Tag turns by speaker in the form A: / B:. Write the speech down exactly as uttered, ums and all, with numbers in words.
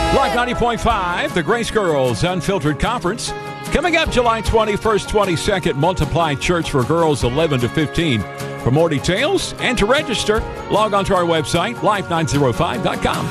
A: Live ninety point five, the Grace Girls Unfiltered Conference. Coming up July twenty-first, twenty-second, Multiply Church for girls eleven to fifteen. For more details and to register, log on to our website, life nine oh five dot com.